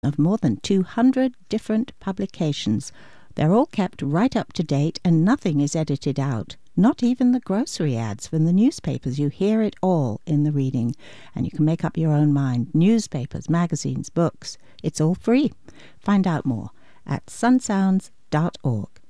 of more than 200 different publications. They're all kept right up to date and nothing is edited out. Not even the grocery ads from the newspapers. You hear it all in the reading, and you can make up your own mind. Newspapers, magazines, books. It's all free. Find out more at sunsounds.org.